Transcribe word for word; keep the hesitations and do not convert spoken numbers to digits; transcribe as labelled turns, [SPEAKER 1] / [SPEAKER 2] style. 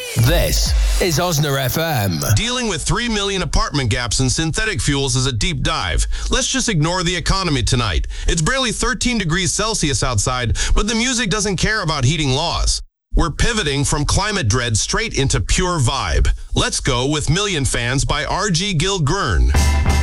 [SPEAKER 1] This is Osner F M.
[SPEAKER 2] Dealing with three million apartment gaps in synthetic fuels is a deep dive. Let's just ignore the economy tonight. It's barely thirteen degrees Celsius outside, but the music doesn't care about heating laws. We're pivoting from climate dread straight into pure vibe. Let's go with Million Fans by R G Gilgren.